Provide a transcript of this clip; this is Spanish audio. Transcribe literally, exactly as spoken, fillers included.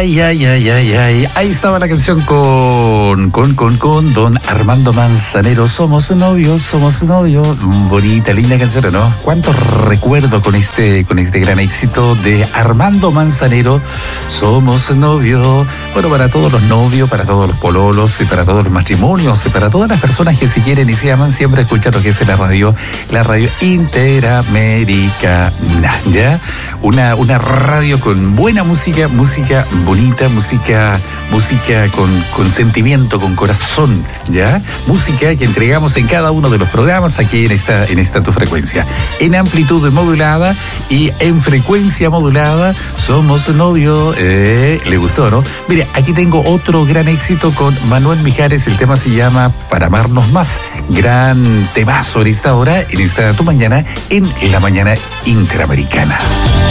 Ay, ay, ay, ay, ay. Ahí estaba la canción con, con, con, con don Armando Manzanero. Somos novios, somos novios. Bonita, linda canción, ¿no? Cuánto recuerdo con este, con este gran éxito de Armando Manzanero. Somos novios. Bueno, para todos los novios, para todos los pololos y para todos los matrimonios y para todas las personas que se quieren y se aman, siempre escuchar lo que es la radio, la radio Interamericana, ¿ya? Una, una radio con buena música, música bonita, música, música con, con sentimiento, con corazón, ¿ya? Música que entregamos en cada uno de los programas aquí en esta, en esta tu frecuencia. En amplitud modulada y en frecuencia modulada, somos novios. Eh, ¿Le gustó, no? Mire, aquí tengo otro gran éxito con Manuel Mijares. El tema se llama Para amarnos más. Gran temazo en esta hora, en esta tu mañana, en la mañana Interamericana.